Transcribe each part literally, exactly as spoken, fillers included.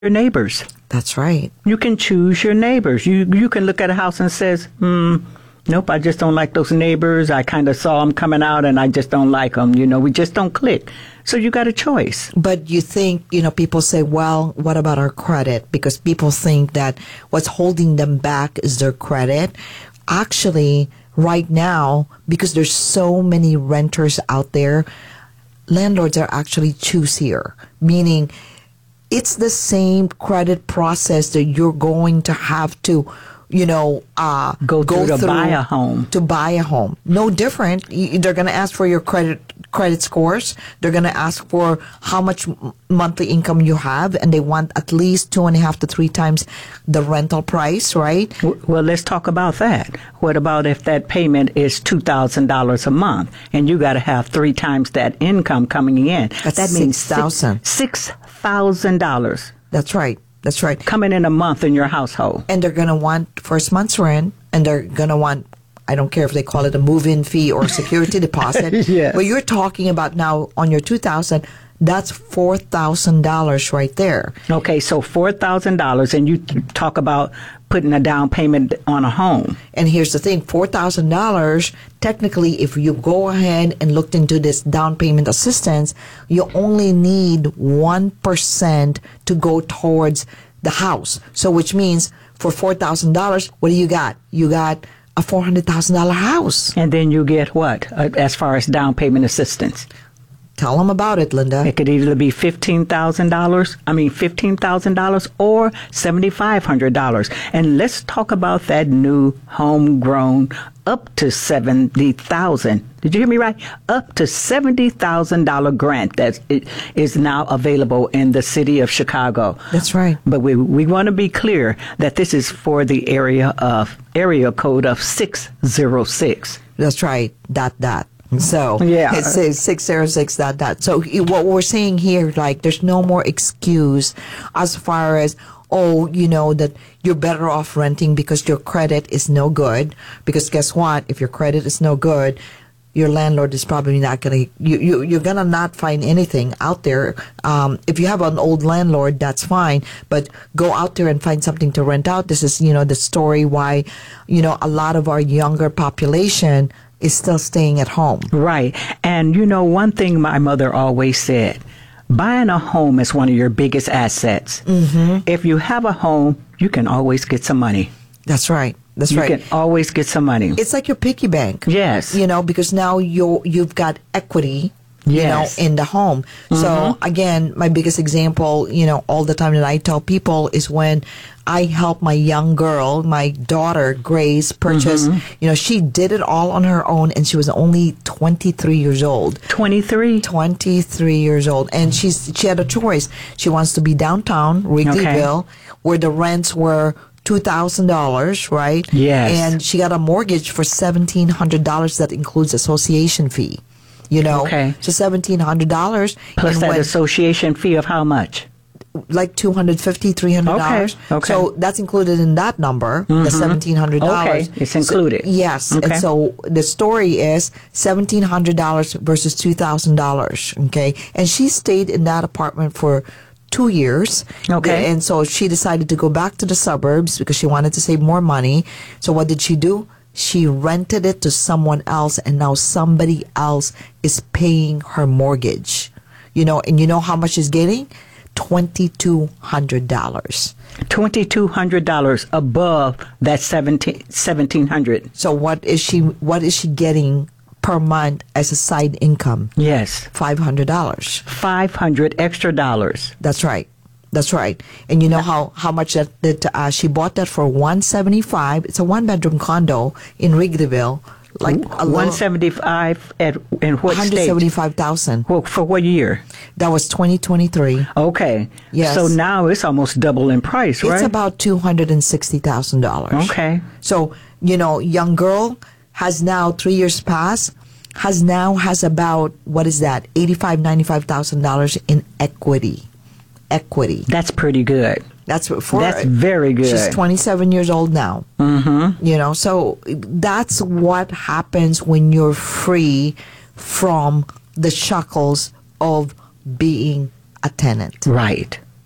your neighbors. That's right. You can choose your neighbors. You you can look at a house and says, hmm, nope, I just don't like those neighbors. I kind of saw them coming out and I just don't like them. You know, we just don't click. So you got a choice. But you think, you know, people say, well, what about our credit? Because people think that what's holding them back is their credit. Actually, right now, because there's so many renters out there, landlords are actually choosier, meaning it's the same credit process that you're going to have to, you know, uh, go, go through to buy a home. To buy a home. No different. They're going to ask for your credit credit scores. They're going to ask for how much monthly income you have, and they want at least two and a half to three times the rental price, right? Well, let's talk about that. What about if that payment is two thousand dollars a month, and you got to have three times that income coming in? That's that means six thousand. Six thousand dollars. That's right. That's right. Coming in a month in your household. And they're going to want first month's rent, and they're going to want, I don't care if they call it a move-in fee or security deposit. Yes. But you're talking about now on your two thousand dollars, that's four thousand dollars right there. Okay, so four thousand dollars, and you talk about putting a down payment on a home. And here's the thing, four thousand dollars, technically, if you go ahead and looked into this down payment assistance, you only need one percent to go towards the house. So which means for four thousand dollars, what do you got? You got a four hundred thousand dollars house. And then you get what uh, as far as down payment assistance? Tell them about it, Linda. It could either be fifteen thousand dollars, I mean fifteen thousand dollars or seven thousand five hundred dollars. And let's talk about that new homegrown up to seventy thousand dollars. Did you hear me right? Up to seventy thousand dollars grant that is now available in the city of Chicago. That's right. But we we want to be clear that this is for the area of area code of six oh six. That's right. Dot dot. So yeah. It says six oh six dot dot. So what we're saying here, like, there's no more excuse as far as, oh, you know, that you're better off renting because your credit is no good. Because guess what? If your credit is no good, your landlord is probably not going to, you, you, you're going to not find anything out there. Um, if you have an old landlord, that's fine, but go out there and find something to rent out. This is, you know, the story why, you know, a lot of our younger population is still staying at home. Right. And, you know, one thing my mother always said, buying a home is one of your biggest assets. Mm-hmm. If you have a home, you can always get some money. That's right. That's you right. You can always get some money. It's like your piggy bank. Yes. You know, because now you you've got equity, you yes. know, in the home. Mm-hmm. So again, my biggest example, you know, all the time that I tell people is when I help my young girl, my daughter, Grace, purchase, mm-hmm. you know, she did it all on her own, and she was only twenty-three years old. twenty-three? twenty-three years old. And she's she had a choice. She wants to be downtown, Wrigleyville, okay. where the rents were two thousand dollars, right? Yes. And she got a mortgage for seventeen hundred dollars that includes association fee. You know? Okay. So seventeen hundred dollars. Plus that association fee of how much? Like two hundred fifty dollars, three hundred dollars. Okay. Okay. So that's included in that number, mm-hmm. the seventeen hundred dollars. Okay, it's included. So, yes. Okay. And so the story is seventeen hundred dollars versus two thousand dollars. Okay. And she stayed in that apartment for two years. Okay. And so she decided to go back to the suburbs because she wanted to save more money. So what did she do? She rented it to someone else, and now somebody else is paying her mortgage. You know, and you know how much she's getting? twenty-two hundred dollars. twenty-two hundred dollars above that seventeen hundred dollars. So what is she what is she getting per month as a side income? Yes. five hundred dollars. five hundred extra dollars. That's right. That's right. And you know how, how much that, that uh, she bought that for one hundred seventy-five dollars. It's a one-bedroom condo in Wrigleyville. Like a one hundred seventy-five at in what one hundred seventy-five thousand. Well, for what year? That was twenty twenty-three. Okay. Yes. So now it's almost double in price, right? It's about two hundred sixty thousand dollars. Okay. So, you know, young girl has now, three years past, has now has about, what is that, eighty-five thousand dollars, ninety-five thousand dollars in equity. Equity. That's pretty good. That's for That's very good. She's twenty-seven years old now. Mm-hmm. You know, so that's what happens when you're free from the shackles of being a tenant. Right.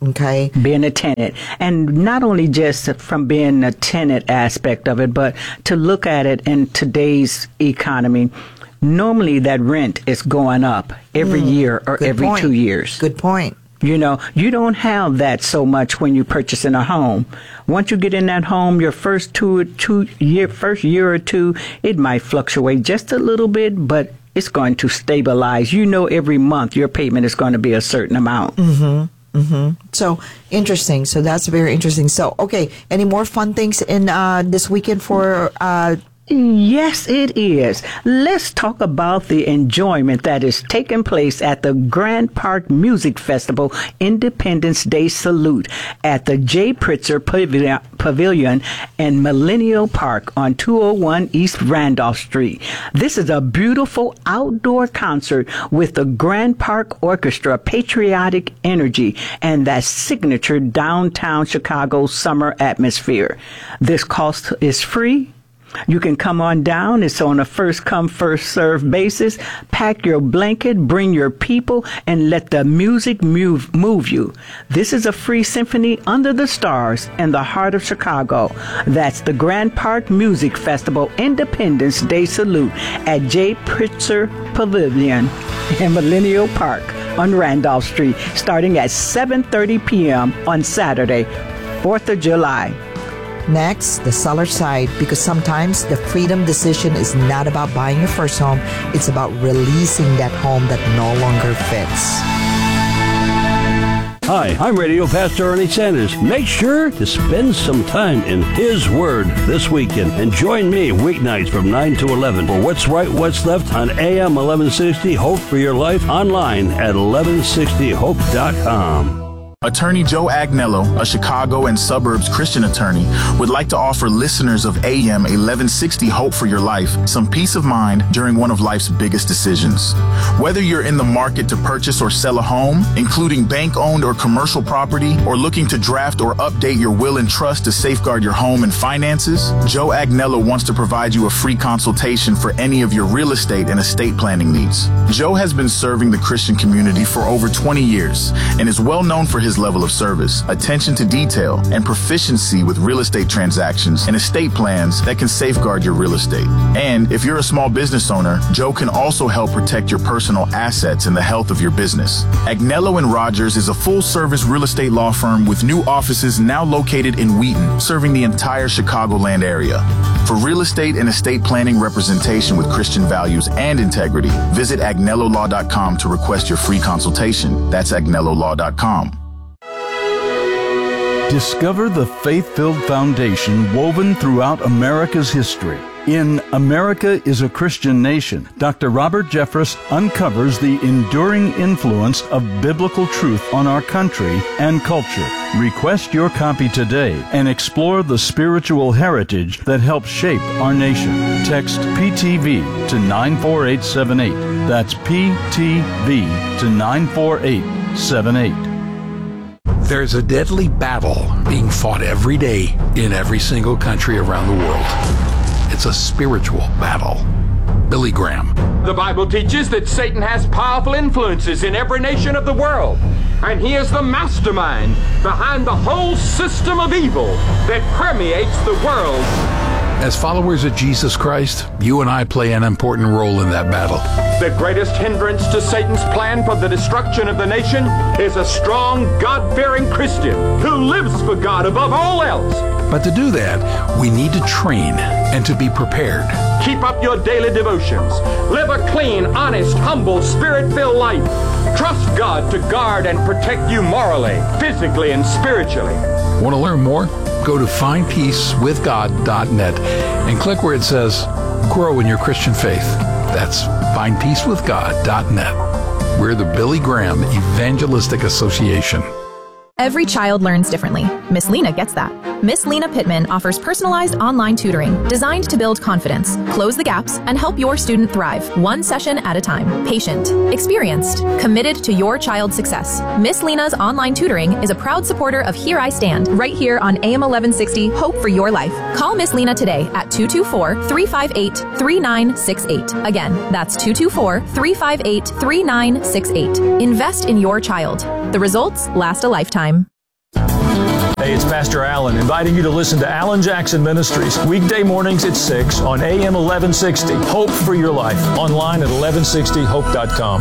Okay. Being a tenant. And not only just from being a tenant aspect of it, but to look at it in today's economy. Normally that rent is going up every mm, year or every point. two years. Good point. You know, you don't have that so much when you're purchasing a home. Once you get in that home, your first two, two year, first year or two, it might fluctuate just a little bit, but it's going to stabilize. You know, every month your payment is going to be a certain amount. Mm-hmm. Mm-hmm. So interesting. So that's very interesting. So, okay. Any more fun things in uh, this weekend for uh Yes, it is. Let's talk about the enjoyment that is taking place at the Grand Park Music Festival Independence Day Salute at the J. Pritzker Pavilion in Millennium Park on two oh one East Randolph Street. This is a beautiful outdoor concert with the Grand Park Orchestra, patriotic energy, and that signature downtown Chicago summer atmosphere. This cost is free. You can come on down. It's on a first come, first serve basis. Pack your blanket, bring your people, and let the music move, move you. This is a free symphony under the stars in the heart of Chicago. That's the Grand Park Music Festival Independence Day Salute at J. Pritzker Pavilion in Millennium Park on Randolph Street, starting at seven thirty p.m. on Saturday, fourth of July. Next, the seller side, because sometimes the freedom decision is not about buying your first home. It's about releasing that home that no longer fits. Hi, I'm Radio Pastor Ernie Sanders. Make sure to spend some time in His Word this weekend and join me weeknights from nine to eleven for What's Right, What's Left on A M eleven sixty Hope for Your Life, online at eleven sixty hope dot com. Attorney Joe Agnello, a Chicago and suburbs Christian attorney, would like to offer listeners of A M eleven sixty Hope for Your Life some peace of mind during one of life's biggest decisions. Whether you're in the market to purchase or sell a home, including bank-owned or commercial property, or looking to draft or update your will and trust to safeguard your home and finances, Joe Agnello wants to provide you a free consultation for any of your real estate and estate planning needs. Joe has been serving the Christian community for over twenty years and is well known for his level of service, attention to detail, and proficiency with real estate transactions and estate plans that can safeguard your real estate. And if you're a small business owner, Joe can also help protect your personal assets and the health of your business. Agnello and Rogers is a full-service real estate law firm with new offices now located in Wheaton, serving the entire Chicagoland area. For real estate and estate planning representation with Christian values and integrity, visit agnello law dot com to request your free consultation. That's agnello law dot com. Discover the faith-filled foundation woven throughout America's history. In America is a Christian Nation, Doctor Robert Jeffress uncovers the enduring influence of biblical truth on our country and culture. Request your copy today and explore the spiritual heritage that helps shape our nation. Text P T V to nine four eight seven eight. That's P T V to nine four eight seven eight. There's a deadly battle being fought every day in every single country around the world. It's a spiritual battle. Billy Graham. The Bible teaches that Satan has powerful influences in every nation of the world, and he is the mastermind behind the whole system of evil that permeates the world. As followers of Jesus Christ, you and I play an important role in that battle. The greatest hindrance to Satan's plan for the destruction of the nation is a strong, God-fearing Christian who lives for God above all else. But to do that, we need to train and to be prepared. Keep up your daily devotions. Live a clean, honest, humble, spirit-filled life. Trust God to guard and protect you morally, physically, and spiritually. Want to learn more? Go to find peace with god dot net and click where it says Grow in Your Christian Faith. That's find peace with god dot net. We're the Billy Graham Evangelistic Association. Every child learns differently. Miss Lena gets that. Miss Lena Pittman offers personalized online tutoring designed to build confidence, close the gaps, and help your student thrive, one session at a time. Patient, experienced, committed to your child's success. Miss Lena's online tutoring is a proud supporter of Here I Stand, right here on A M eleven sixty, Hope for Your Life. Call Miss Lena today at two two four, three five eight, three nine six eight. Again, that's two two four, three five eight, three nine six eight. Invest in your child. The results last a lifetime. it's Pastor Allen inviting you to listen to Alan Jackson Ministries weekday mornings at six on A M eleven sixty. Hope for your life. Online at eleven sixty hope dot com.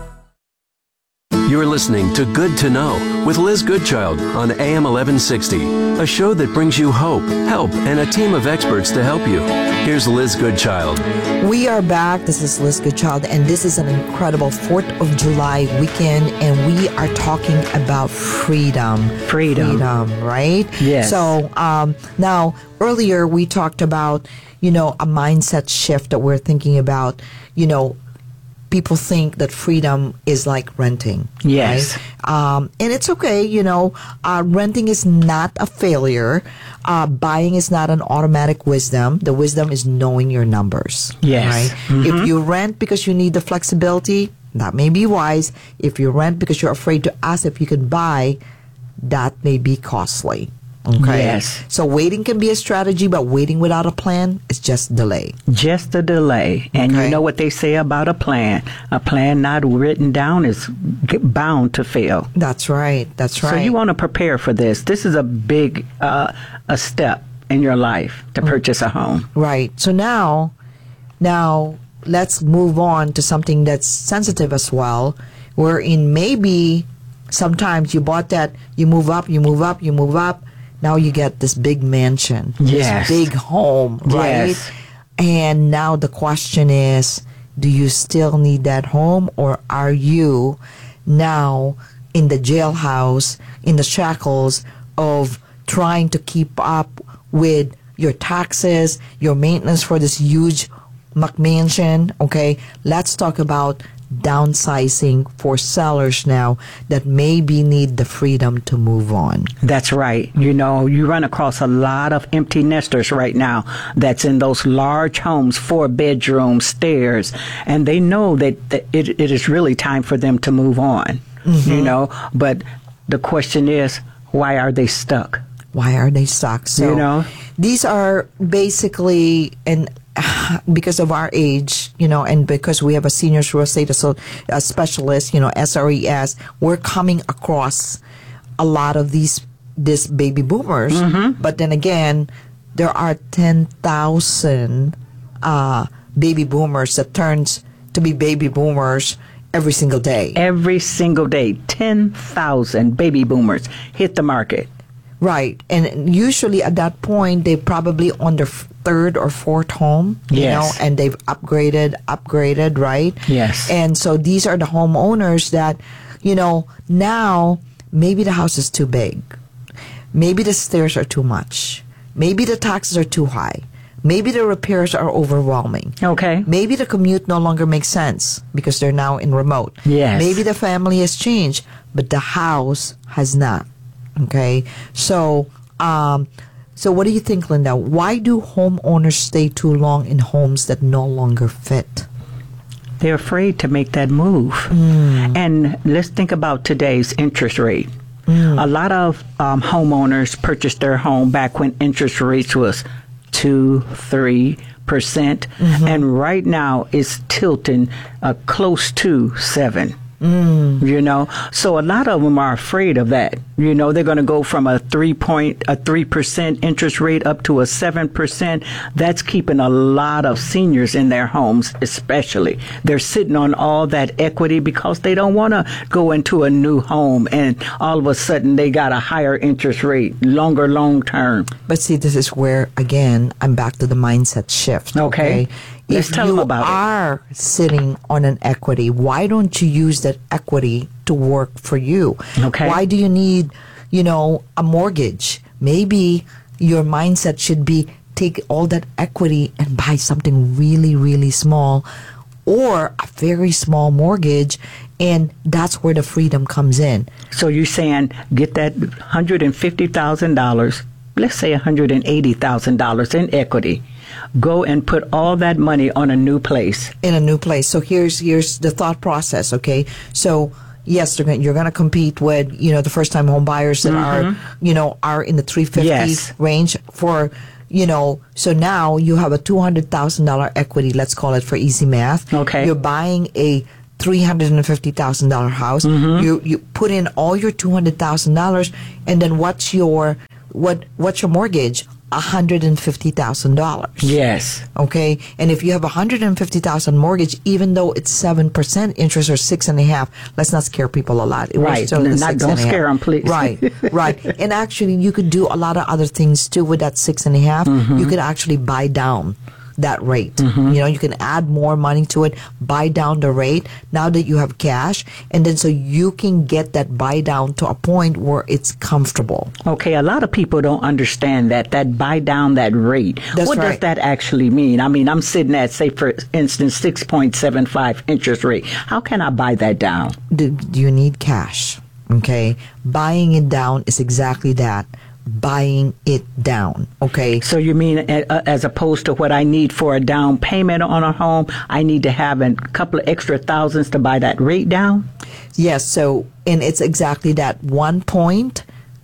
You're listening to Good to Know with Liz Goodchild on A M eleven sixty, a show that brings you hope, help, and a team of experts to help you. Here's Liz Goodchild. We are back. This is Liz Goodchild, and this is an incredible fourth of July weekend, and we are talking about freedom. Freedom. Freedom, right? Yes. So um, now, earlier we talked about, you know, a mindset shift that we're thinking about, you know, people think that freedom is like renting. Yes. Right? Um, and it's okay, you know, uh, renting is not a failure. Uh, buying is not an automatic wisdom. The wisdom is knowing your numbers. Yes. Right? Mm-hmm. If you rent because you need the flexibility, that may be wise. If you rent because you're afraid to ask if you can buy, that may be costly. Okay. Yes. So waiting can be a strategy, but waiting without a plan is just delay. Just a delay. And Okay. you know what they say about a plan? A plan not written down is g- bound to fail. That's right. That's right. So you want to prepare for this. This is a big uh, a step in your life to purchase a home. Right. So now, now let's move on to something that's sensitive as well, wherein maybe sometimes you bought that, you move up, you move up, you move up. Now you get this big mansion, Yes. this big home, right? Yes. And now the question is, do you still need that home, or are you now in the jailhouse, in the shackles of trying to keep up with your taxes, your maintenance for this huge McMansion? Okay, let's talk about downsizing for sellers now that maybe need the freedom to move on. That's right. You know, you run across a lot of empty nesters right now that's in those large homes, four bedrooms, stairs, and they know that, that it, it is really time for them to move on, Mm-hmm. you know, but the question is, why are they stuck? Why are they stuck? So You know? these are basically, and because of our age, you know, and because we have a seniors real estate so, a specialist, you know, S R E S, we're coming across a lot of these this baby boomers. Mm-hmm. But then again, there are ten thousand uh, baby boomers that turns to be baby boomers every single day. Every single day, ten thousand baby boomers hit the market. Right. And usually at that point, they probably on their f- third or fourth home, you Yes. know, and they've upgraded, upgraded, right? Yes. And so these are the homeowners that, you know, now maybe the house is too big. Maybe the stairs are too much. Maybe the taxes are too high. Maybe the repairs are overwhelming. Okay. Maybe the commute no longer makes sense because they're now in remote. Yes. Maybe the family has changed, but the house has not. Okay. So, um, so what do you think, Linda? Why do homeowners stay too long in homes that no longer fit? They're afraid to make that move. And let's think about today's interest rate. A lot of um, homeowners purchased their home back when interest rates was two, three percent, and right now it's tilting uh, close to seven. You know, so a lot of them are afraid of that. You know, they're going to go from a three point a three percent interest rate up to a seven percent. That's keeping a lot of seniors in their homes, especially. They're sitting on all that equity because they don't want to go into a new home and all of a sudden they got a higher interest rate, longer long term. But see, this is where again I'm back to the mindset shift. Okay. Okay. Let's If tell you them about it. are sitting on an equity, why don't you use that equity to work for you? Okay. Why do you need, you know, a mortgage? Maybe your mindset should be take all that equity and buy something really, really small or a very small mortgage, and that's where the freedom comes in. So you're saying get that one hundred fifty thousand dollars, let's say one hundred eighty thousand dollars in equity. Go and put all that money on a new place. In a new place. So here's here's the thought process, okay? So yes, they're gonna, you're going to compete with, you know, the first time home buyers that are, you know, are in the three fifty Yes. range for, you know, so now you have a two hundred thousand dollars equity, let's call it for easy math. Okay. You're buying a three hundred fifty thousand dollars house. You you put in all your two hundred thousand dollars, and then what's your what what's your mortgage? one hundred fifty thousand dollars. Yes. Okay. And if you have a one hundred fifty thousand dollars mortgage, even though it's seven percent interest or six and a half, let's not scare people a lot. It right. No, not, don't scare them, please. Right. Right. And actually, you could do a lot of other things too with that six and a half. Mm-hmm. You could actually buy down that rate. Mm-hmm. You know, you can add more money to it, buy down the rate now that you have cash, and then so you can get that buy down to a point where it's comfortable. Okay, a lot of people don't understand that, that buy down that rate. That's what right. does that actually mean? I mean, I'm sitting at, say, for instance, six point seven five interest rate. How can I buy that down? Do, do you need cash? Okay. Buying it down is exactly that. Buying it down. Okay. So you mean uh, as opposed to what I need for a down payment on a home, I need to have a couple of extra thousands to buy that rate down? Yes. So, and it's exactly that. One point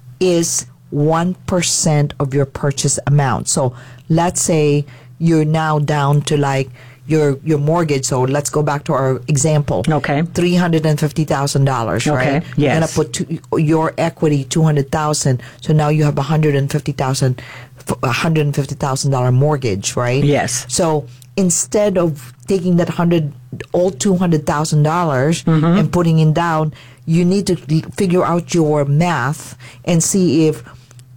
is one percent of your purchase amount. So let's say you're now down to like your your mortgage. So let's go back to our example. Okay. three hundred fifty thousand dollars, okay. right? Yes. You're going to put two, your equity two hundred thousand dollars. So now you have one hundred fifty thousand dollars one hundred fifty thousand dollars mortgage, right? Yes. So instead of taking that one hundred all two hundred thousand dollars mm-hmm. and putting it down, you need to figure out your math and see if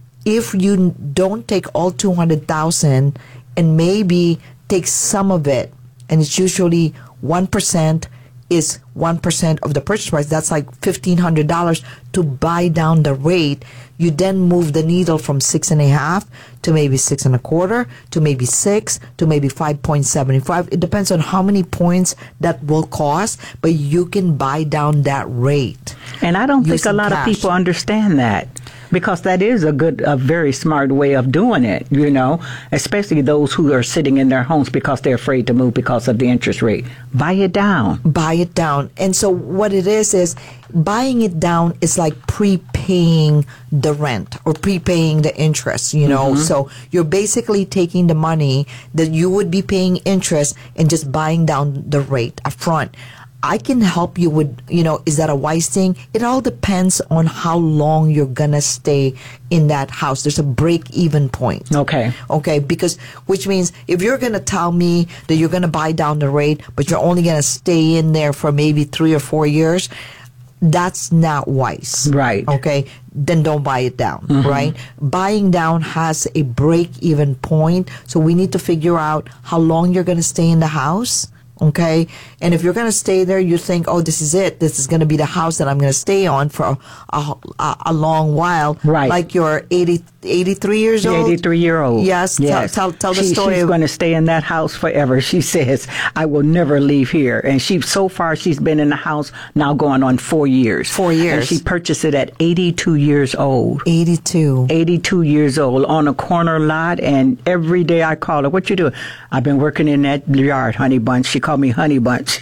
if you don't take all two hundred thousand dollars and maybe take some of it, and it's usually one percent is one percent of the purchase price. That's like fifteen hundred dollars to buy down the rate. You then move the needle from six and a half to maybe six and a quarter to maybe six to maybe five point seven five. It depends on how many points that will cost, but you can buy down that rate. And I don't think a lot cash. of people understand that. Because that is a good, a very smart way of doing it, you know, especially those who are sitting in their homes because they're afraid to move because of the interest rate. Buy it down. Buy it down. And so what it is, is buying it down is like prepaying the rent or prepaying the interest, you know. Mm-hmm. So you're basically taking the money that you would be paying interest and just buying down the rate up front. I can help you with, you know, is that a wise thing? It all depends on how long you're going to stay in that house. There's a break-even point. Okay. Okay, because, which means if you're going to tell me that you're going to buy down the rate, but you're only going to stay in there for maybe three or four years, that's not wise. Right. Okay, then don't buy it down, mm-hmm. right? Buying down has a break-even point, so we need to figure out how long you're going to stay in the house. Okay, and if you're going to stay there, you think, oh, this is it. This is going to be the house that I'm going to stay on for a, a, a long while. Right. Like you're eighty, eighty-three years old. eighty-three year old. Yes. yes. Tell, tell, tell the she, story. She's going to stay in that house forever. She says, I will never leave here. And she, so far, she's been in the house now going on four years. Four years. And she purchased it at eighty-two years old. eighty-two. eighty-two years old on a corner lot. And every day I call her, what you doing? I've been working in that yard, Honey Bunch. She called me Honey Bunch.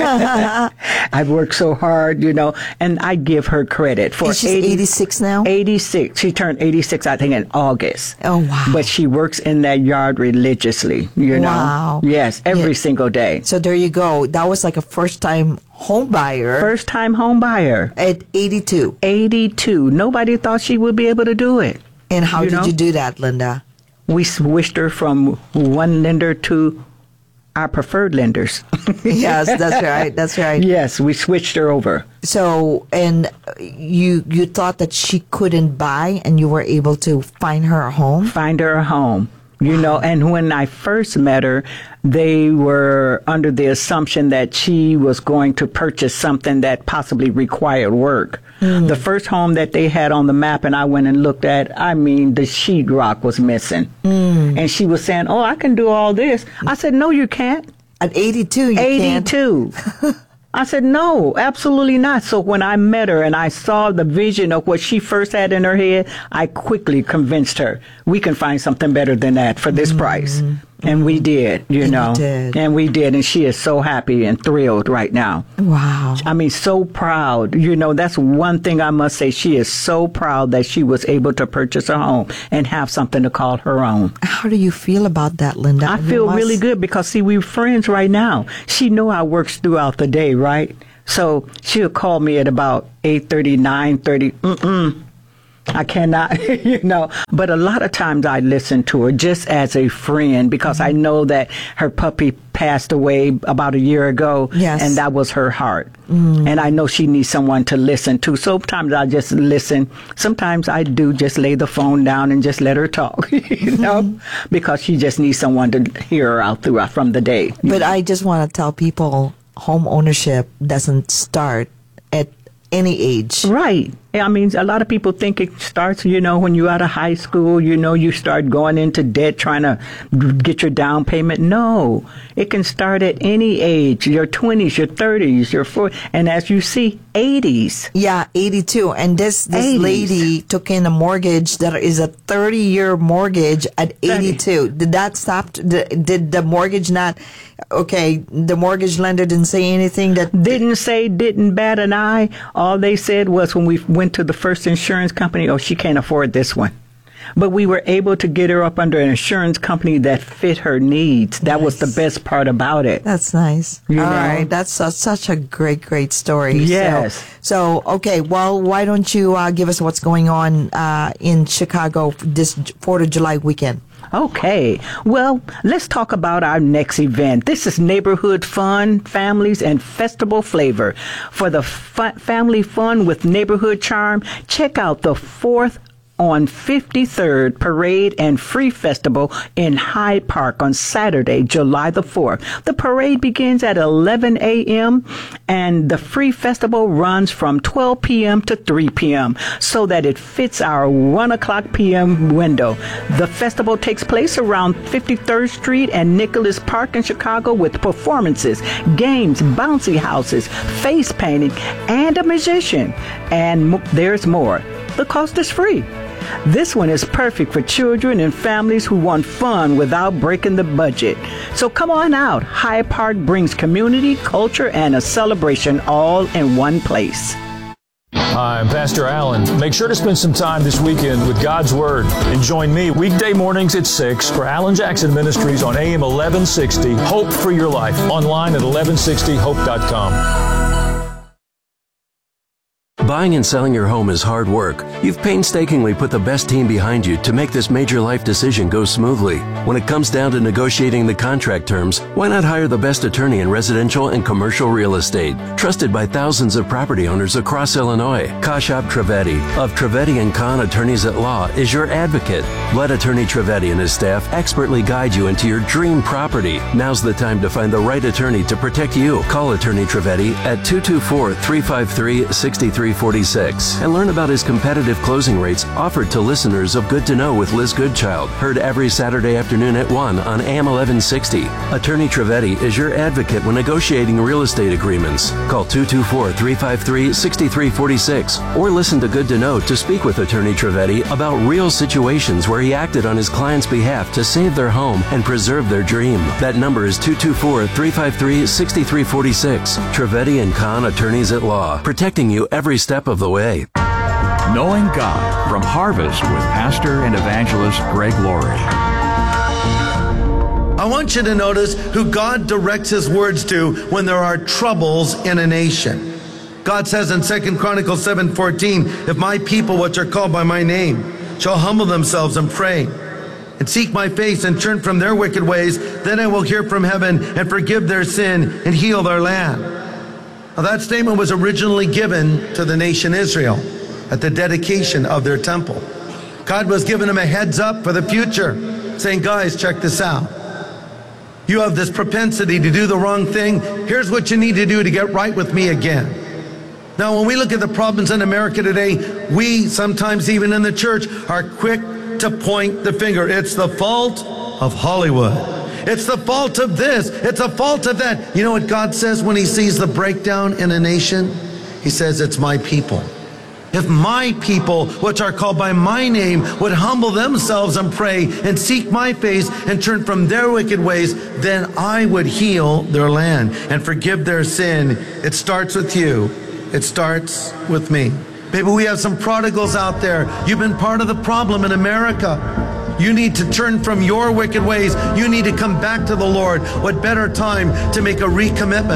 I've worked so hard, you know, and I give her credit for and she's eighty, eighty-six now? eighty-six. She turned eighty-six, I think, in August. Oh, wow. But she works in that yard religiously, you know. Wow. Yes, every Yeah. single day. So there you go. That was like a first-time home buyer. First time home buyer. At eighty-two. eighty-two. Nobody thought she would be able to do it. And how You did know? you do that, Linda? We switched her from one lender to our preferred lenders. Yes, that's right. That's right. Yes, we switched her over. So, and you you thought that she couldn't buy, and you were able to find her a home? Find her a home. You know, and when I first met her, they were under the assumption that she was going to purchase something that possibly required work. Mm. The first home that they had on the map and I went and looked at, I mean, the sheetrock was missing. Mm. And she was saying, oh, I can do all this. I said, no, you can't. At eighty-two, you eighty-two. can't. I said, no, absolutely not. So when I met her and I saw the vision of what she first had in her head, I quickly convinced her, we can find something better than that for this mm-hmm. price. And we did, you and know. You did. And we did. And she is so happy and thrilled right now. Wow. I mean, so proud. You know, that's one thing I must say. She is so proud that she was able to purchase a home and have something to call her own. How do you feel about that, Linda? I You feel must- really good because, see, we're friends right now. She know I works throughout the day, right? So she'll call me at about eight thirty, nine thirty. Mm-mm. I cannot, you know, but a lot of times I listen to her just as a friend because I know that her puppy passed away about a year ago. Yes. And that was her heart. Mm. And I know she needs someone to listen to. Sometimes I just listen. Sometimes I do just lay the phone down and just let her talk, you know, mm-hmm. because she just needs someone to hear her out throughout from the day. But I just want to tell people home ownership doesn't start at any age. Right. I mean, a lot of people think it starts, you know, when you're out of high school, you know, you start going into debt trying to get your down payment. No, it can start at any age, your twenties, your thirties, your forties, and as you see, eighties. Yeah, eighty-two. And this, this eighties. lady took in a mortgage that is a thirty-year mortgage at eighty-two. thirty. Did that stop? Did, did the mortgage not, okay, the mortgage lender didn't say anything that... Didn't say, didn't bat an eye. All they said was when we went to the first insurance company, oh, she can't afford this one. But we were able to get her up under an insurance company that fit her needs. That nice. Was the best part about it. That's nice. You All know? right. That's a, such a great, great story. Yes. So, so okay, well, why don't you uh, give us what's going on uh, in Chicago this fourth of July weekend? Okay. Well, let's talk about our next event. This is Neighborhood Fun, Families, and Festival Flavor. For the fu- family fun with neighborhood charm, check out the fourth on fifty-third Parade and Free Festival in Hyde Park on Saturday, July the fourth. The parade begins at eleven a.m. and the Free Festival runs from twelve p.m. to three p.m. so that it fits our one o'clock p.m. window. The festival takes place around fifty-third Street and Nicholas Park in Chicago with performances, games, bouncy houses, face painting, and a musician. And m- there's more. The cost is free. This one is perfect for children and families who want fun without breaking the budget. So come on out. Hyde Park brings community, culture, and a celebration all in one place. Hi, I'm Pastor Allen. Make sure to spend some time this weekend with God's Word and join me weekday mornings at six for Alan Jackson Ministries on A M eleven sixty, Hope for Your Life, online at eleven sixty hope dot com. Buying and selling your home is hard work. You've painstakingly put the best team behind you to make this major life decision go smoothly. When it comes down to negotiating the contract terms, why not hire the best attorney in residential and commercial real estate? Trusted by thousands of property owners across Illinois, Kashab Trivedi of Trivedi and Kahn Attorneys at Law is your advocate. Let Attorney Trivedi and his staff expertly guide you into your dream property. Now's the time to find the right attorney to protect you. Call Attorney Trivedi at two two four, three five three, six three forty-six and learn about his competitive closing rates offered to listeners of Good to Know with Liz Goodchild. Heard every Saturday afternoon at one on A M eleven sixty. Attorney Trivedi is your advocate when negotiating real estate agreements. Call two two four, three five three, six three four six or listen to Good to Know to speak with Attorney Trivedi about real situations where he acted on his client's behalf to save their home and preserve their dream. That number is two two four, three five three, six three four six. Trivedi and Kahn Attorneys at Law, protecting you every step of the way. Knowing God from Harvest with Pastor and Evangelist Greg Laurie. I want you to notice who God directs his words to when there are troubles in a nation. God says in Second Chronicles seven fourteen, if my people which are called by my name shall humble themselves and pray and seek my face and turn from their wicked ways, then I will hear from heaven and forgive their sin and heal their land. Now, that statement was originally given to the nation Israel at the dedication of their temple. God was giving them a heads up for the future, saying, guys, check this out. You have this propensity to do the wrong thing. Here's what you need to do to get right with me again. Now, when we look at the problems in America today, we, sometimes even in the church, are quick to point the finger. It's the fault of Hollywood. It's the fault of this. It's a fault of that. You know what God says when he sees the breakdown in a nation? He says, it's my people. If my people, which are called by my name, would humble themselves and pray and seek my face and turn from their wicked ways, then I would heal their land and forgive their sin. It starts with you. It starts with me. Maybe we have some prodigals out there. You've been part of the problem in America. You need to turn from your wicked ways. You need to come back to the Lord. What better time to make a recommitment?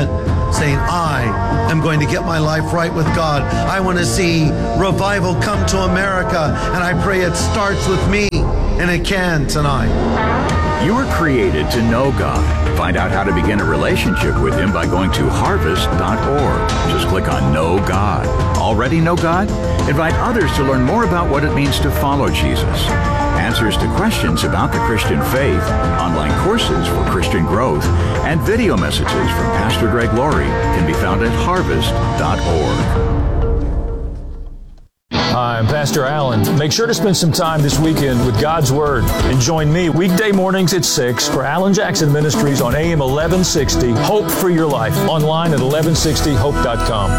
saying, I am going to get my life right with God. I want to see revival come to America, and I pray it starts with me, and it can tonight. You were created to know God. Find out how to begin a relationship with Him by going to harvest dot org. Just click on Know God. Already know God? Invite others to learn more about what it means to follow Jesus. Answers to questions about the Christian faith, online courses for Christian growth, and video messages from Pastor Greg Laurie can be found at harvest dot org. Hi, I'm Pastor Allen. Make sure to spend some time this weekend with God's Word and join me weekday mornings at six for Alan Jackson Ministries on A M eleven sixty. Hope for Your Life, online at eleven sixty hope dot com.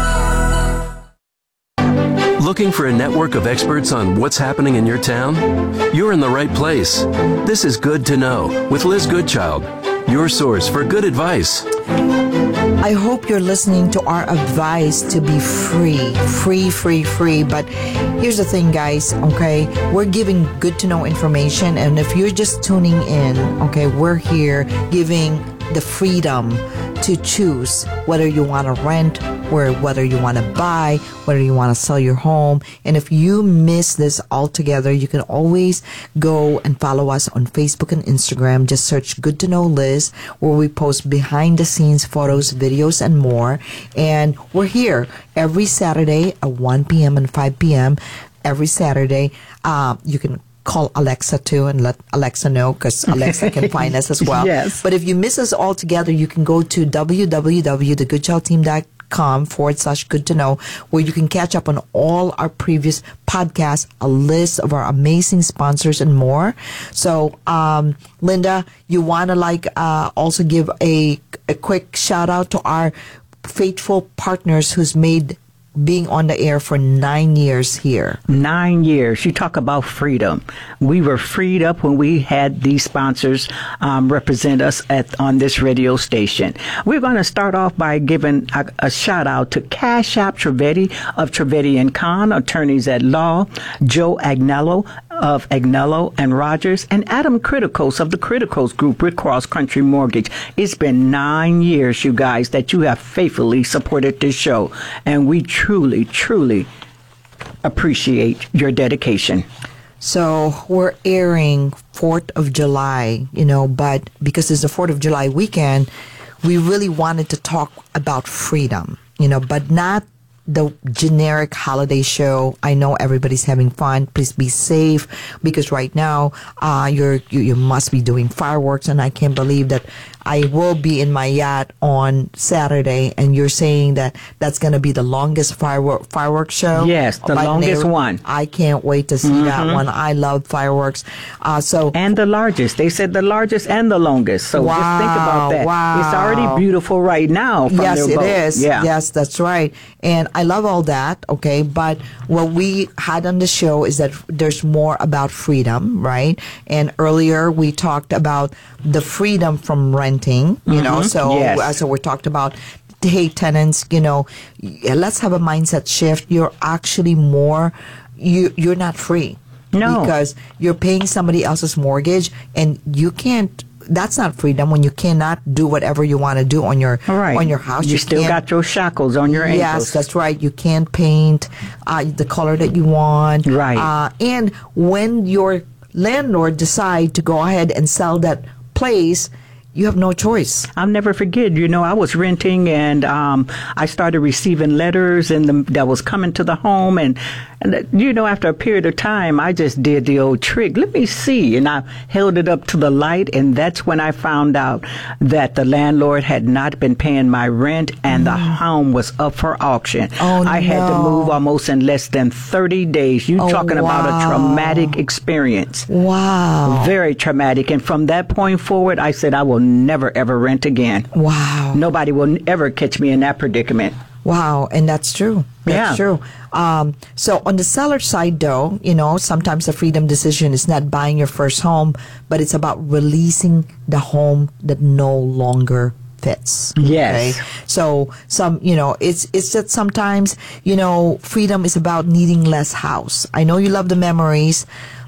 Looking for a network of experts on what's happening in your town? You're in the right place. This is Good to Know with Liz Goodchild, your source for good advice. I hope you're listening to our advice to be free, free, free, free. But here's the thing, guys, okay? We're giving good to know information. And if you're just tuning in, okay, we're here giving the freedom to choose whether you want to rent, or whether you want to buy, whether you want to sell your home. And if you miss this altogether, you can always go and follow us on Facebook and Instagram. Just search Good to Know Liz, where we post behind the scenes photos, videos, and more. And we're here every Saturday at one p.m. and five p.m. every Saturday. Uh, you can call Alexa too and let Alexa know, because Alexa can find us as well. Yes. But if you miss us all together, you can go to w w w dot the good child team dot com forward slash good to know, where you can catch up on all our previous podcasts, a list of our amazing sponsors, and more. So, um, Linda, you want to like uh, also give a, a quick shout out to our faithful partners who's made being on the air for nine years here. Nine years. You talk about freedom. We were freed up when we had these sponsors um, represent us at on this radio station. We're going to start off by giving a, a shout out to Cash App Trivedi of Trivedi and Kahn, attorneys at law, Joe Agnello of Agnello and Rogers, and Adam Criticos of the Criticos Group with Cross Country Mortgage. It's been nine years, you guys, that you have faithfully supported this show, and we truly, truly appreciate your dedication. So we're airing fourth of July, you know, but because it's the fourth of July weekend, we really wanted to talk about freedom, you know, but not the generic holiday show. I know everybody's having fun. Please be safe, because right now uh, you're you, you must be doing fireworks, and I can't believe that I will be in my yacht on Saturday, and you're saying that that's going to be the longest firework fireworks show. Yes, the But longest they- one. I can't wait to see Mhm. that one. I love fireworks. Uh, so And the largest. They said the largest and the longest. So just think about that. Wow, It's already wow. beautiful right now from yes, their it boat. is. Yeah. Yes, that's right. And I love all that. Okay, but what we had on the show is that there's more about freedom, right? And earlier we talked about the freedom from renting. You know, Mhm. so Yes. uh, so we talked about, hey, tenants, you know, y- let's have a mindset shift. You're actually more, you you're not free. No. Because you're paying somebody else's mortgage, and you can't. That's not freedom when you cannot do whatever you want to do on your All right. on your house. You, still can't- got your shackles on your Yes, ankles. that's right. You can't paint uh, the color that you want. Right. Uh, and when your landlord decide to go ahead and sell that place, you have no choice. I'll never forget, you know, I was renting, and um, I started receiving letters and the, that was coming to the home. And, and, that, you know, after a period of time, I just did the old trick. Let me see. And I held it up to the light. And that's when I found out that the landlord had not been paying my rent, and the home was up for auction. Oh, I had to no. move almost in less than thirty days. You Oh, talking about wow. a traumatic experience. Wow. Very traumatic. And from that point forward, I said, I will never, ever rent again. Wow. Nobody will ever catch me in that predicament. Wow, and that's true. That's Yeah. true. Um, so on the seller side, though, you know, sometimes the freedom decision is not buying your first home, but it's about releasing the home that no longer fits. Yes. So some, you know, it's it's that sometimes, you know, freedom is about needing less house. I know you love the memories,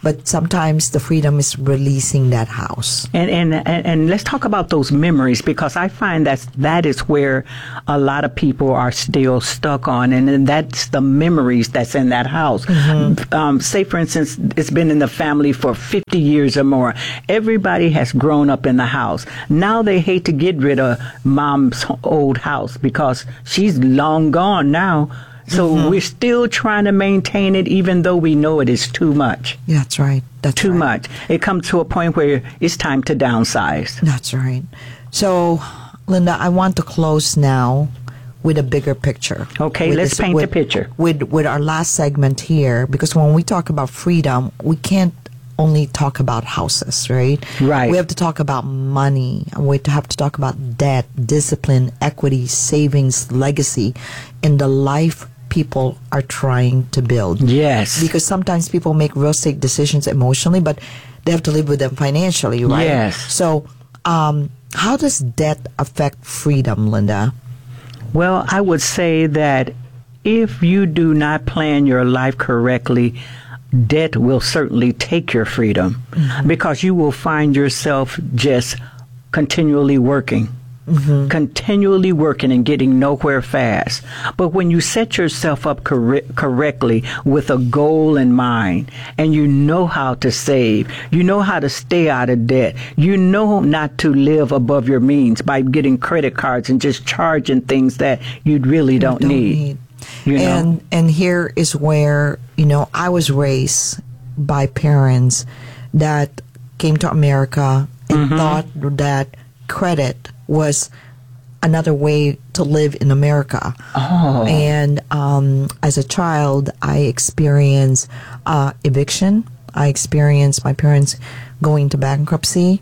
but sometimes the freedom is releasing that house. And, and and and let's talk about those memories, because I find that that is where a lot of people are still stuck on, and, and that's the memories that's in that house. Mm-hmm. Um, say, for instance, it's been in the family for fifty years or more. Everybody has grown up in the house. Now they hate to get rid of mom's old house because she's long gone now. So mm-hmm. we're still trying to maintain it, even though we know it is too much. Yeah, that's right. That's too right. much. It comes to a point where it's time to downsize. That's right. So, Linda, I want to close now with a bigger picture. Okay, with let's this, paint with, the picture. With with our last segment here, because when we talk about freedom, we can't only talk about houses, right? Right. We have to talk about money. We have to talk about debt, discipline, equity, savings, legacy, and the life people are trying to build. Yes. Because sometimes people make real estate decisions emotionally, but they have to live with them financially, right? Yes. So, um, how does debt affect freedom, Linda? Well, I would say that if you do not plan your life correctly, debt will certainly take your freedom, mm-hmm. because you will find yourself just continually working. Mm-hmm. Continually working and getting nowhere fast. But when you set yourself up cor- correctly with a goal in mind, and you know how to save, you know how to stay out of debt, you know not to live above your means by getting credit cards and just charging things that you really don't, don't need. need. You know? And and here is where, you know, I was raised by parents that came to America and mm-hmm. thought that credit was another way to live in America. Oh. And um, as a child, I experienced uh, eviction. I experienced my parents going to bankruptcy.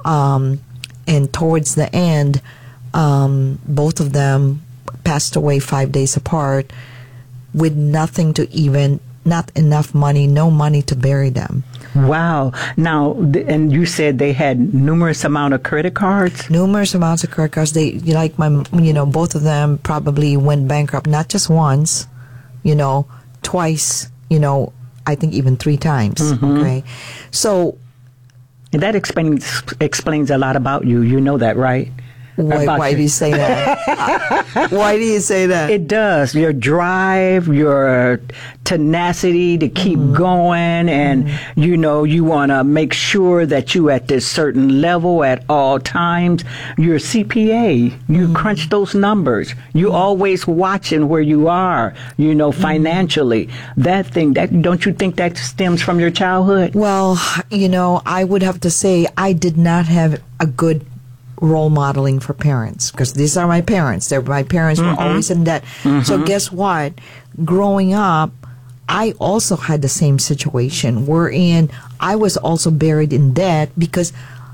Um, and towards the end, um, both of them passed away five days apart with nothing to even, not enough money, no money to bury them. Wow. Now, th- and you said they had numerous amount of credit cards? Numerous amounts of credit cards. They, like my, you know, both of them probably went bankrupt, not just once, you know, twice, you know, I think even three times. Mm-hmm. Okay. So. And that explains, explains a lot about you. You know that, right? Why, why do you say that? Why do you say that? It does. Your drive, your tenacity to keep mm-hmm. going, and, mm-hmm. you know, you want to make sure that you at this certain level at all times. You're a C P A. You mm-hmm. crunch those numbers. You always watching where you are, you know, financially. Mm-hmm. That thing, that don't you think that stems from your childhood? Well, you know, I would have to say I did not have a good role modeling for parents, because these are my parents. They're my parents mm-hmm. were always in debt. Mm-hmm. So guess what? Growing up, I also had the same situation wherein I was also buried in debt because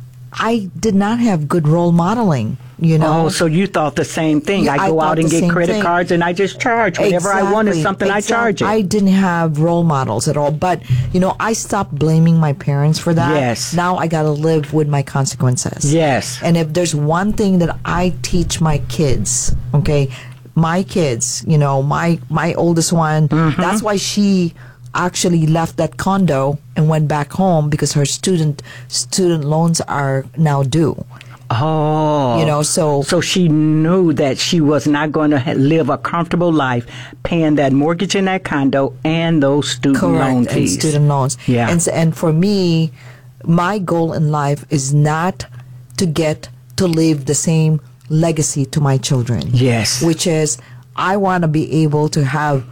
I did not have good role modeling. You know. Oh, so you thought the same thing. Yeah, I go I out and get credit thing. cards and I just charge. Whenever exactly. I wanted something, exactly. I charge it. I didn't have role models at all. But, you know, I stopped blaming my parents for that. Yes. Now I got to live with my consequences. Yes. And if there's one thing that I teach my kids, okay, my kids, you know, my, my oldest one, mm-hmm. that's why she actually left that condo and went back home, because her student student loans are now due. Oh. You know, so. So she knew that she was not going to ha- live a comfortable life paying that mortgage in that condo and those student correct, loan fees. And student loans. Yeah. And, and for me, my goal in life is not to get to leave the same legacy to my children. Yes. Which is, I want to be able to have,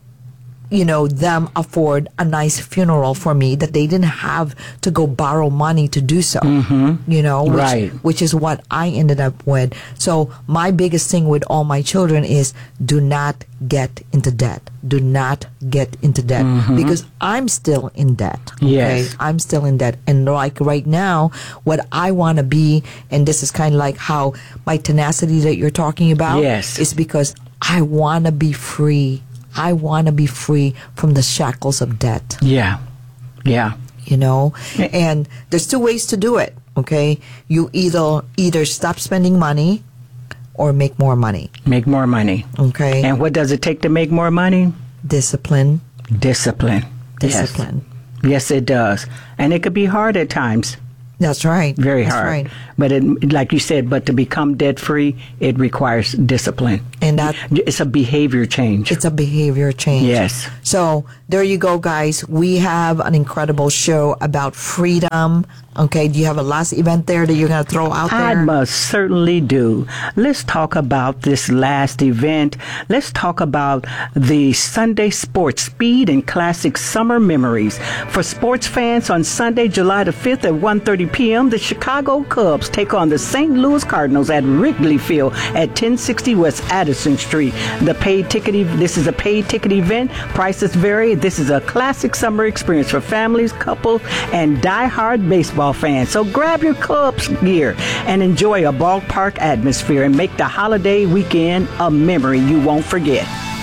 you know, them afford a nice funeral for me, that they didn't have to go borrow money to do so. Mm-hmm. You know, which, right. which is what I ended up with. So my biggest thing with all my children is do not get into debt. Do not get into debt, mm-hmm. because I'm still in debt. Okay? Yes. I'm still in debt. And like right now, what I want to be, and this is kind of like how my tenacity that you're talking about, yes. is because I want to be free. I want to be free from the shackles of debt. Yeah. Yeah. You know, and there's two ways to do it. Okay. You either, either stop spending money or make more money. Make more money. Okay. And what does it take to make more money? Discipline. Discipline. Discipline. Yes. Yes, it does. And it could be hard at times. That's right. Very That's hard. Right. But it, like you said, but to become debt-free, it requires discipline. And that it's a behavior change. It's a behavior change. Yes. So there you go, guys. We have an incredible show about freedom. Okay. Do you have a last event there that you're going to throw out there? I must certainly do. Let's talk about this last event. Let's talk about the Sunday Sports Speed and Classic Summer Memories. For sports fans, on Sunday, July the fifth at one thirty p.m., the Chicago Cubs take on the Saint Louis Cardinals at Wrigley Field at ten sixty West Addison Street. The paid ticket, e- this is a paid ticket event. Prices vary. This is a classic summer experience for families, couples, and die-hard baseball fans. So grab your Cubs gear and enjoy a ballpark atmosphere and make the holiday weekend a memory you won't forget.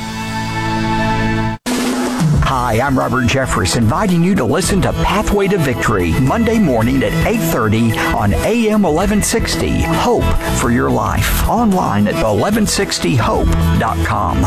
Hi, I'm Robert Jeffress, inviting you to listen to Pathway to Victory, Monday morning at eight thirty on A M eleven sixty. Hope for your life. Online at eleven sixty hope dot com.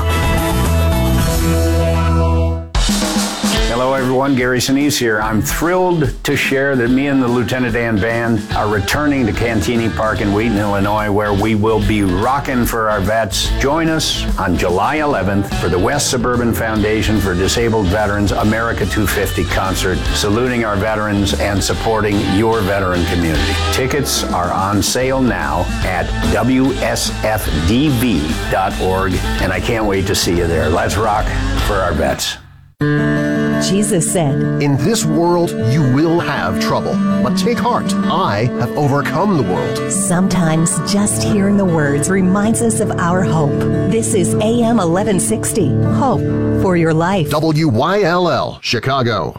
Hello, everyone. Gary Sinise here. I'm thrilled to share that me and the Lieutenant Dan Band are returning to Cantini Park in Wheaton, Illinois, where we will be rocking for our vets. Join us on July eleventh for the West Suburban Foundation for Disabled Veterans America two fifty concert, saluting our veterans and supporting your veteran community. Tickets are on sale now at W S F D V dot org, and I can't wait to see you there. Let's rock for our vets. Jesus said, "In this world you will have trouble, but take heart. I have overcome the world." Sometimes just hearing the words reminds us of our hope. This is A M eleven sixty, Hope for Your Life. W Y L L, Chicago.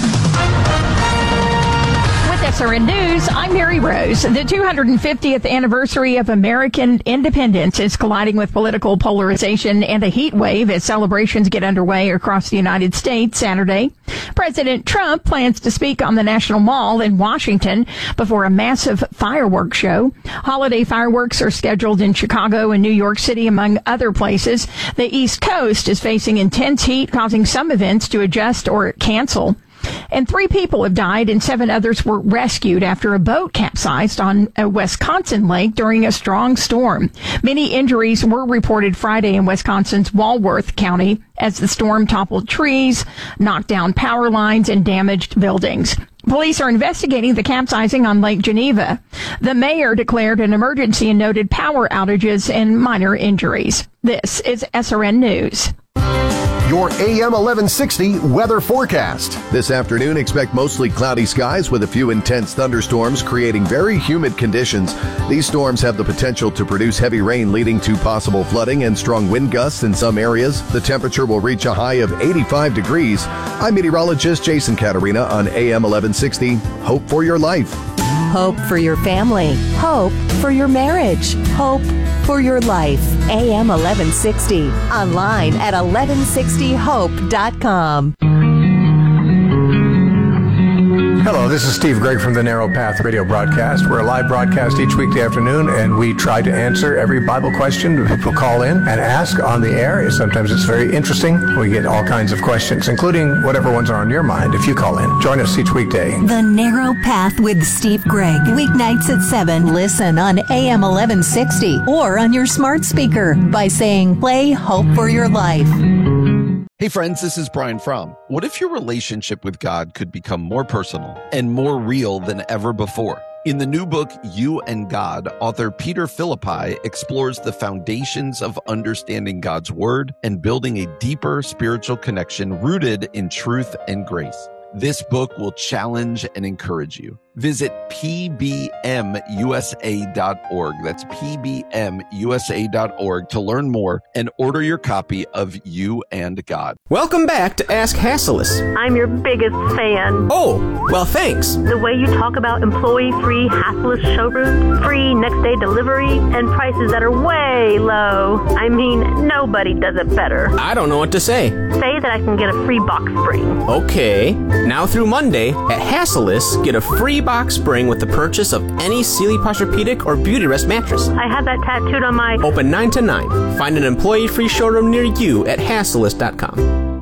S R N News, I'm Mary Rose. The two hundred fiftieth anniversary of American independence is colliding with political polarization and a heat wave as celebrations get underway across the United States Saturday. President Trump plans to speak on the National Mall in Washington before a massive fireworks show. Holiday fireworks are scheduled in Chicago and New York City, among other places. The East Coast is facing intense heat, causing some events to adjust or cancel. And three people have died and seven others were rescued after a boat capsized on a Wisconsin lake during a strong storm. Many injuries were reported Friday in Wisconsin's Walworth County as the storm toppled trees, knocked down power lines, and damaged buildings. Police are investigating the capsizing on Lake Geneva. The mayor declared an emergency and noted power outages and minor injuries. This is S R N News. Your A M eleven sixty weather forecast. This afternoon, expect mostly cloudy skies with a few intense thunderstorms, creating very humid conditions. These storms have the potential to produce heavy rain, leading to possible flooding and strong wind gusts in some areas. The temperature will reach a high of eighty-five degrees. I'm meteorologist Jason Caterina on A M eleven sixty. Hope for your life. Hope for your family. Hope for your marriage. Hope for your life. A M eleven sixty. Online at eleven sixty hope dot com. Hello, this is Steve Gregg from the Narrow Path radio broadcast. We're a live broadcast each weekday afternoon, and we try to answer every Bible question that people call in and ask on the air. Sometimes it's very interesting. We get all kinds of questions, including whatever ones are on your mind if you call in. Join us each weekday. The Narrow Path with Steve Gregg. Weeknights at seven. Listen on A M eleven sixty or on your smart speaker by saying, play Hope for Your Life. Hey friends, this is Brian Fromm. What if your relationship with God could become more personal and more real than ever before? In the new book, You and God, author Peter Philippi explores the foundations of understanding God's Word and building a deeper spiritual connection rooted in truth and grace. This book will challenge and encourage you. Visit P B M U S A dot org. That's P B M U S A dot org to learn more and order your copy of You and God. Welcome back to Ask Hassellus. I'm your biggest fan. Oh, well, thanks. The way you talk about employee-free Hassellus showrooms, free next-day delivery, and prices that are way low. I mean, nobody does it better. I don't know what to say. Say that I can get a free box spring. Okay. Now through Monday, at Hassellus, get a free box spring with the purchase of any Sealy Posturepedic or Beautyrest mattress. I have that tattooed on my... Open nine to nine. Find an employee-free showroom near you at Hassellus dot com.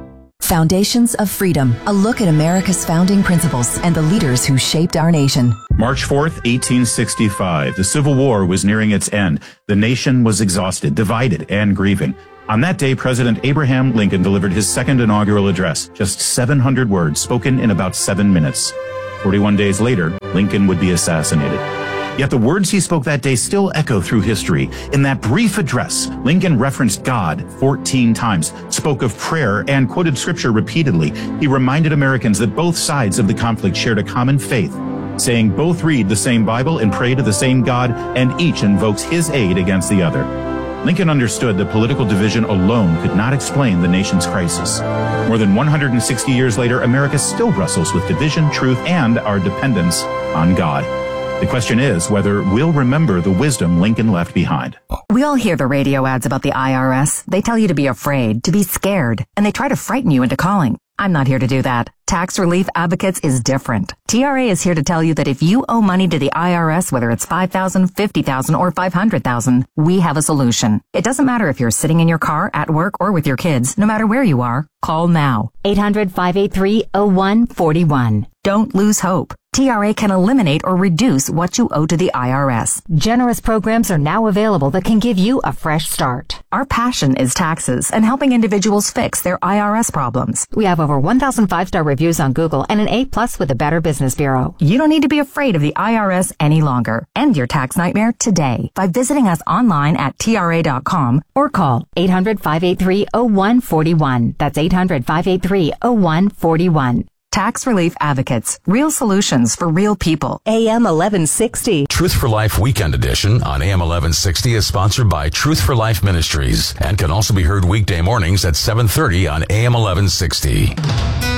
Foundations of Freedom, a look at America's founding principles and the leaders who shaped our nation. March fourth, eighteen sixty-five. The Civil War was nearing its end. The nation was exhausted, divided, and grieving. On that day, President Abraham Lincoln delivered his second inaugural address, just seven hundred words spoken in about seven minutes. forty-one days later, Lincoln would be assassinated. Yet the words he spoke that day still echo through history. In that brief address, Lincoln referenced God fourteen times, spoke of prayer, and quoted scripture repeatedly. He reminded Americans that both sides of the conflict shared a common faith, saying both read the same Bible and pray to the same God, and each invokes his aid against the other. Lincoln understood that political division alone could not explain the nation's crisis. More than one hundred sixty years later, America still wrestles with division, truth, and our dependence on God. The question is whether we'll remember the wisdom Lincoln left behind. We all hear the radio ads about the I R S. They tell you to be afraid, to be scared, and they try to frighten you into calling. I'm not here to do that. Tax Relief Advocates is different. T R A is here to tell you that if you owe money to the I R S, whether it's five thousand dollars, fifty thousand dollars, or five hundred thousand dollars, we have a solution. It doesn't matter if you're sitting in your car, at work, or with your kids. No matter where you are, call now. eight hundred, five eight three, oh one four one. Don't lose hope. T R A can eliminate or reduce what you owe to the I R S. Generous programs are now available that can give you a fresh start. Our passion is taxes and helping individuals fix their I R S problems. We have over one thousand five-star reviews on Google and an A plus with the Better Business Bureau. You don't need to be afraid of the I R S any longer. End your tax nightmare today by visiting us online at T R A dot com or call eight hundred, five eight three, oh one four one. That's eight hundred, five eight three, oh one four one. Tax Relief Advocates. Real solutions for real people. A M eleven sixty. Truth for Life Weekend Edition on A M eleven sixty is sponsored by Truth for Life Ministries and can also be heard weekday mornings at seven thirty on A M eleven sixty.